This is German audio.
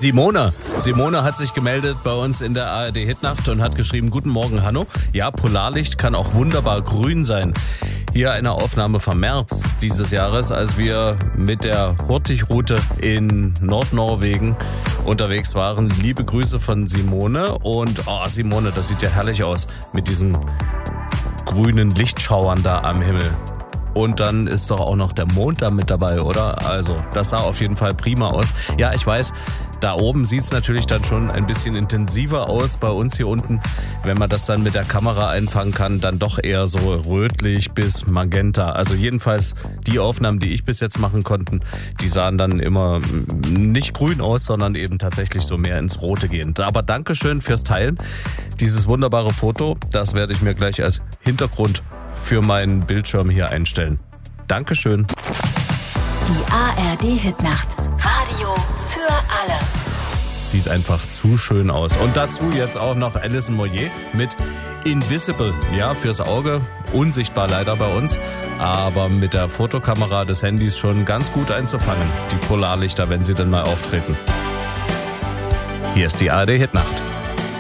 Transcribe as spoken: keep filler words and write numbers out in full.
Simone. Simone hat sich gemeldet bei uns in der A R D-Hitnacht und hat geschrieben, guten Morgen, Hanno. Ja, Polarlicht kann auch wunderbar grün sein. Hier eine Aufnahme vom März dieses Jahres, als wir mit der Hurtigrute in Nordnorwegen unterwegs waren. Liebe Grüße von Simone. Und oh, Simone, das sieht ja herrlich aus mit diesen grünen Lichtschauern da am Himmel. Und dann ist doch auch noch der Mond da mit dabei, oder? Also, das sah auf jeden Fall prima aus. Ja, ich weiß, da oben sieht es natürlich dann schon ein bisschen intensiver aus. Bei uns hier unten, wenn man das dann mit der Kamera einfangen kann, dann doch eher so rötlich bis magenta. Also jedenfalls die Aufnahmen, die ich bis jetzt machen konnte, die sahen dann immer nicht grün aus, sondern eben tatsächlich so mehr ins Rote gehen. Aber Dankeschön fürs Teilen. Dieses wunderbare Foto, das werde ich mir gleich als Hintergrund für meinen Bildschirm hier einstellen. Dankeschön. Die A R D-Hitnacht. Radio für alle. Sieht einfach zu schön aus. Und dazu jetzt auch noch Alison Moyet mit Invisible. Ja, fürs Auge. Unsichtbar leider bei uns. Aber mit der Fotokamera des Handys schon ganz gut einzufangen. Die Polarlichter, wenn sie dann mal auftreten. Hier ist die A R D-Hitnacht.